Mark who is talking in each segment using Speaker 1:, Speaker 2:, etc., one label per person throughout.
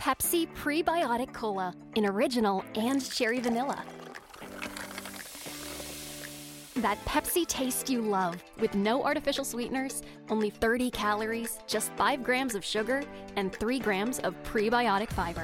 Speaker 1: Pepsi Prebiotic Cola in original and cherry vanilla. That Pepsi taste you love, with no artificial sweeteners, only 30 calories, just 5 grams of sugar, and 3 grams of prebiotic fiber.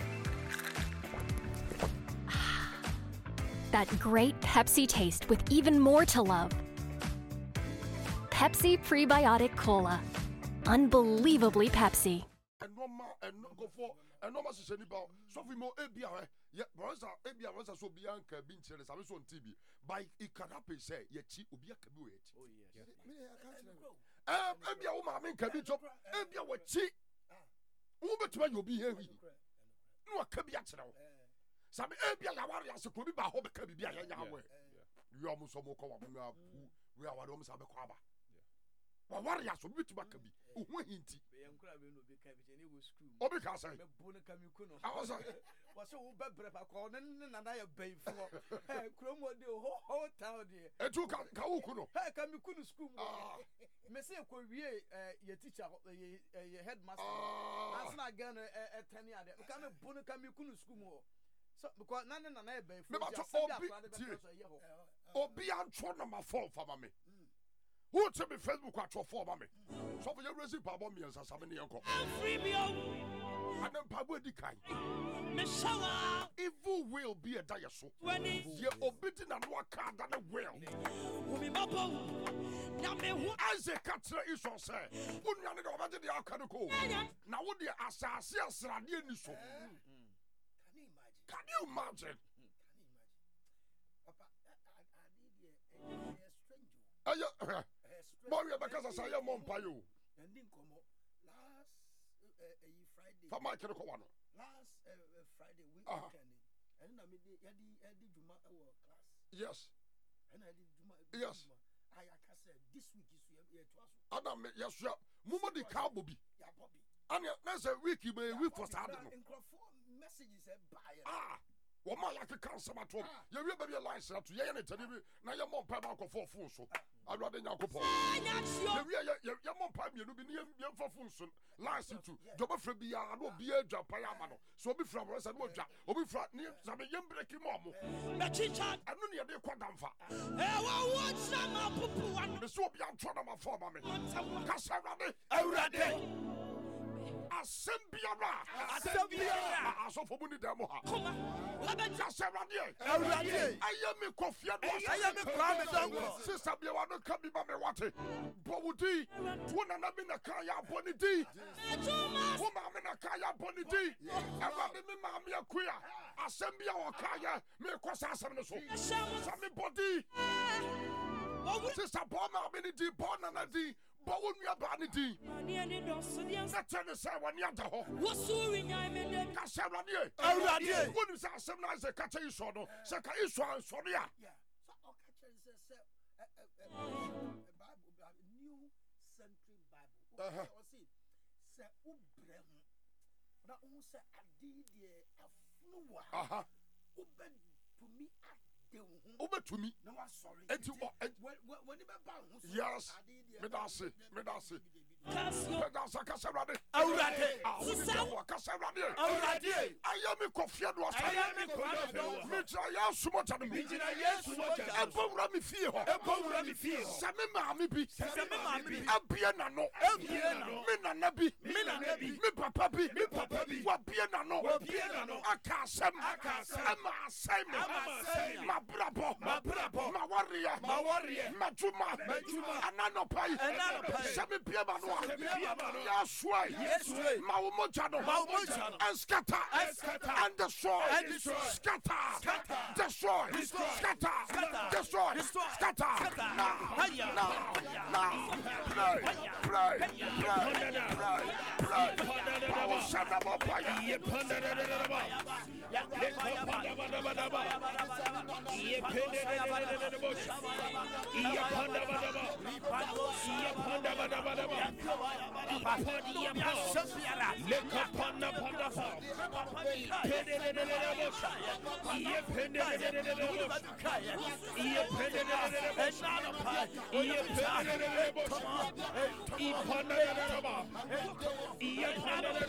Speaker 1: That great Pepsi taste with even more to love. Pepsi Prebiotic Cola. Unbelievably Pepsi.
Speaker 2: And no matter any about so we more ABR, yet Rosa, ABR was so beyond cabin chairs, I was on TV. By it can happen, say, yet cheap will be a cabuet. Oh, yes. ABR, woman, cabin job, ABR, what cheap. Over to you'll be here. No, cabiat now. Some ABR, warriors could be by home, cabby, Yahweh. You almost so more we are almost have a quabba. Warriors will be to Baccabi. Winty. Oh, because I was so bad, and I obey for Cromwell, the whole town here. And took Kaukuno. How come you couldn't school? Messia Courier, your teacher, your headmaster. That's not going at 10 years. Come a Bunacam, you couldn't school. So, because none and I obey for be on my fault for me. Who tell me Facebook watch for me? So for your resume, Papa, me as a Sammy uncle. And then Papa Dikai. Evil will be a diaso. You're obedient and work hard than a will. As a catcher is on say, wouldn't you know about the Alcanico? Now, would the assassins are near you so? Can you imagine? Maria, because I say I'm on Payo. And then come last Friday. For my Kenneth last Friday weekend. And I made the Juma class. Yes. And I did Juma. Yes. I said this week is here to us. Adam, yes, sir. Muma the cow Bobby. Yeah, Bobby. And that's a week you may week for Saturday. Messages buy. What my like a cancer at home. You will be a license to Yan and now your mom pay for phone. So I'd rather not go for your mom pay you be near for phone license to Job of Fabia, no beer job Payamano. So be from us and what job, or be from near some young breaking mom. I don't need a quadamfa. What's the so be on Tronama for me? Cassarade. Assembiara. So for Bunny Damoha. I am a coffee. I am a crime. Sister Biano can be by me water. Bowdy. One and I'm in a kaya bonity. Woman in a kaya bonity. I want me, Mamma Queer. Assembia or kaya. Make us ask some body. Sister Bomber, Benity, Bon and a D. But when we are vanity, that's the same one. What's doing? I'm in the Cassabrania. When you say some nice catcher is on, Saka is on Sonia. New Century Bible. Say, but I say, I did a fluwa. Open to me. Over to me. No, I'm sorry. And to when you bounce. Yes. Medasi. Cassarade. Already. I am a coffee. I am a coffee. Which I am so much of me. I am Rami Fio. Sammy Mammy be. Abianano. Minabi. Me papa be. Wabianano. Akasam. My brabo, my warrior, my juma, anano pie, Sammy Piabano, yes, Maumochano, and scatter, and destroy, scatter, destroy, scatter, now,